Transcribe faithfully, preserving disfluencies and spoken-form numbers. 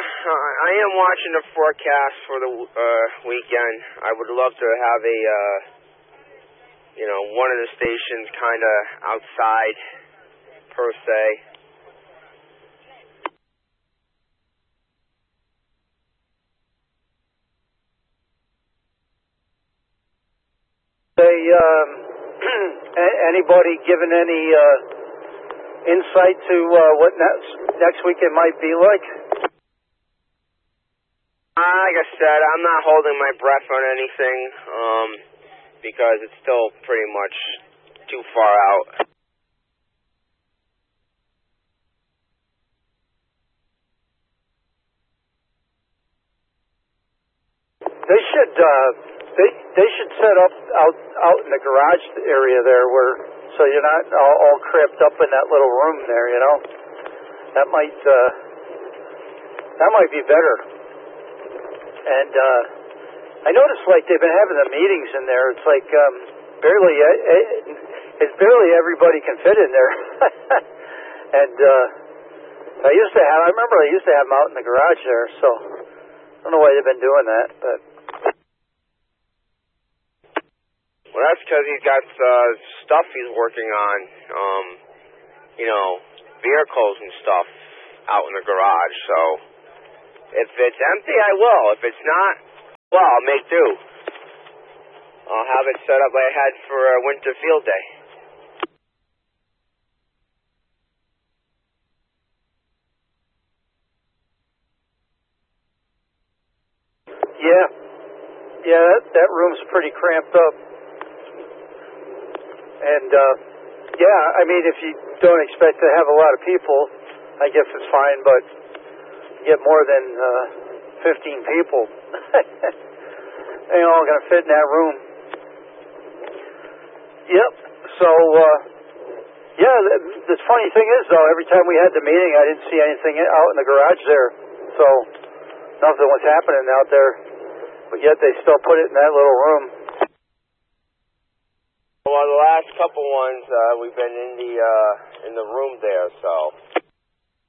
I am watching the forecast for the uh, weekend. I would love to have a, uh, you know, one of the stations kind of outside, per se. They, um, anybody given any uh, insight to uh, what next, next weekend might be like? Like I said, I'm not holding my breath on anything, um, because it's still pretty much too far out. They should, uh, they they should set up out out in the garage area there, where so you're not all, all cramped up in that little room there. You know, that might uh, that might be better. And uh, I noticed, like, they've been having the meetings in there. It's like um, barely, it's barely everybody can fit in there. And uh, I used to have, I remember I used to have them out in the garage there. So I don't know why they've been doing that, but. Well, that's because he's got uh, stuff he's working on, um, you know, vehicles and stuff out in the garage, so if it's empty, I will. If it's not, well, I'll make do. I'll have it set up like I had for uh, Winter Field Day. Yeah. Yeah, that, that room's pretty cramped up. And, uh, yeah, I mean, if you don't expect to have a lot of people, I guess it's fine, but get more than uh, fifteen people. They ain't all going to fit in that room. Yep. So, uh, yeah, the, the funny thing is, though, every time we had the meeting, I didn't see anything out in the garage there. So, nothing was happening out there. But yet they still put it in that little room. Well, the last couple ones, uh, we've been in the uh, in the room there, so.